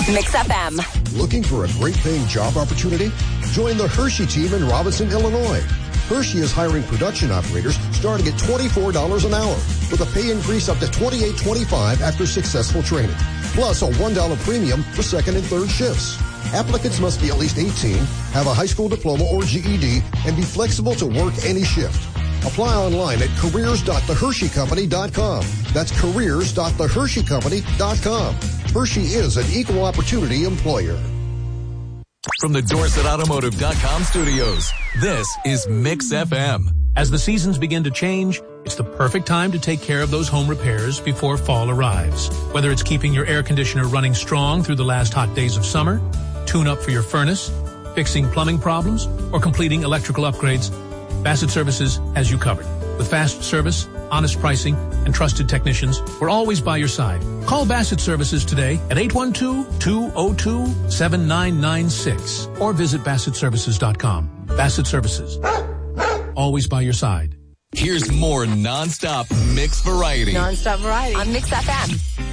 Mix FM. Looking for a great paying job opportunity? Join the Hershey team in Robinson, Illinois. Hershey is hiring production operators starting at $24 an hour with a pay increase up to $28.25 after successful training, plus a $1 premium for second and third shifts. Applicants must be at least 18, have a high school diploma or GED, and be flexible to work any shift. Apply online at careers.thehersheycompany.com. That's careers.thehersheycompany.com. Hershey is an equal opportunity employer. From the DorsetAutomotive.com studios, this is Mix FM. As the seasons begin to change, it's the perfect time to take care of those home repairs before fall arrives. Whether it's keeping your air conditioner running strong through the last hot days of summer, tune up for your furnace, fixing plumbing problems, or completing electrical upgrades, Bassett Services has you covered. With fast service, honest pricing, and trusted technicians, we're always by your side. Call Bassett Services today at 812-202-7996 or visit BassettServices.com. Bassett Services, always by your side. Here's more non-stop mix variety. Non-stop variety on Mix FM.